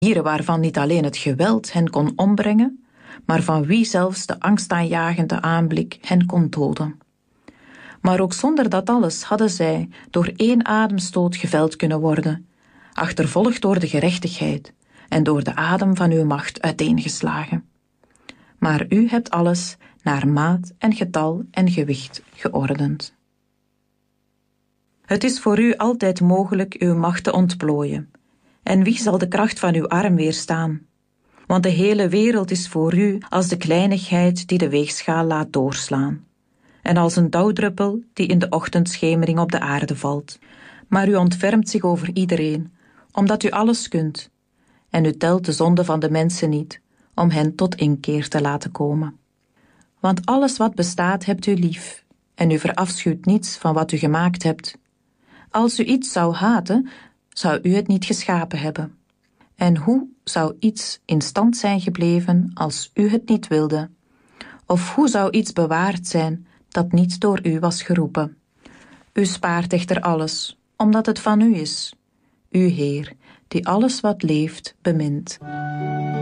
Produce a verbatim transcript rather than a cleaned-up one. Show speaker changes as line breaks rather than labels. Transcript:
Dieren waarvan niet alleen het geweld hen kon ombrengen, maar van wie zelfs de angstaanjagende aanblik hen kon doden. Maar ook zonder dat alles hadden zij door één ademstoot geveld kunnen worden, achtervolgd door de gerechtigheid en door de adem van uw macht uiteengeslagen. Maar u hebt alles naar maat en getal en gewicht geordend. Het is voor u altijd mogelijk uw macht te ontplooien. En wie zal de kracht van uw arm weerstaan? Want de hele wereld is voor u als de kleinigheid die de weegschaal laat doorslaan. En als een dauwdruppel die in de ochtendschemering op de aarde valt. Maar u ontfermt zich over iedereen, omdat u alles kunt. En u telt de zonde van de mensen niet, om hen tot inkeer te laten komen. Want alles wat bestaat hebt u lief, en u verafschuwt niets van wat u gemaakt hebt. Als u iets zou haten, zou u het niet geschapen hebben. En hoe zou iets in stand zijn gebleven als u het niet wilde? Of hoe zou iets bewaard zijn dat niet door u was geroepen? U spaart echter alles, omdat het van u is. U Heer, die alles wat leeft bemint.